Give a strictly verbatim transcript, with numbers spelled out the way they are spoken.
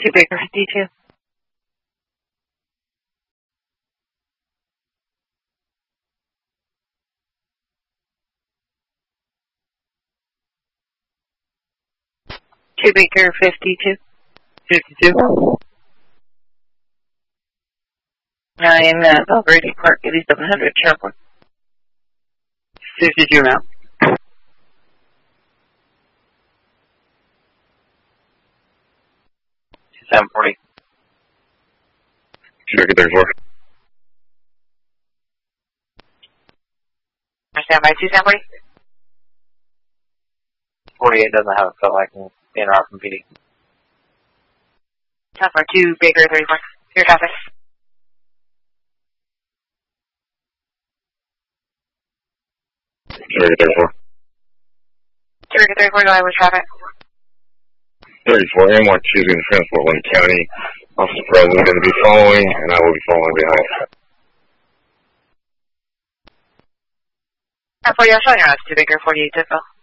two Baker fifty-two. two Baker fifty-two. fifty-two. I am at Valverde Park, eighty-seven hundred, Sherwood. fifty-two now. seven forty. two Baker thirty-four. Stand by two seven forty. forty-eight doesn't have a fill. I can interrupt from P D. Tougher two Baker thirty-four. Your traffic. two Baker thirty-four. two Baker thirty-four, go ahead with traffic. thirty-four, M one choosing to transport Lynn County. Officer Perez is going to be following, and I will be following behind. At forty, I'll show you two Baker forty-eight to fill.